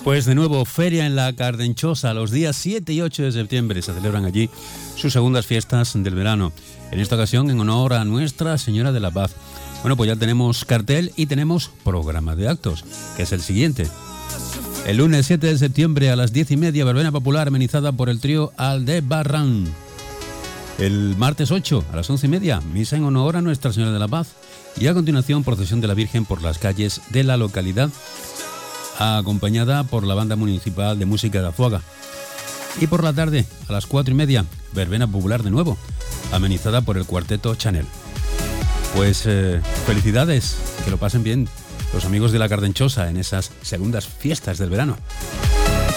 Pues de nuevo, feria en la Cardenchosa. Los días 7 y 8 de septiembre se celebran allí sus segundas fiestas del verano. En esta ocasión en honor a Nuestra Señora de la Paz. Bueno, pues ya tenemos cartel y tenemos programa de actos, que es el siguiente. El lunes 7 de septiembre a las 10:30, verbena popular amenizada por el trío Aldebarrán. El martes 8 a las 11:30, misa en honor a Nuestra Señora de la Paz. Y a continuación, procesión de la Virgen por las calles de la localidad, acompañada por la Banda Municipal de Música de Azuaga. Y por la tarde, a las 4:30, verbena popular de nuevo, amenizada por el Cuarteto Chanel. Pues felicidades, que lo pasen bien los amigos de la Cardenchosa en esas segundas fiestas del verano.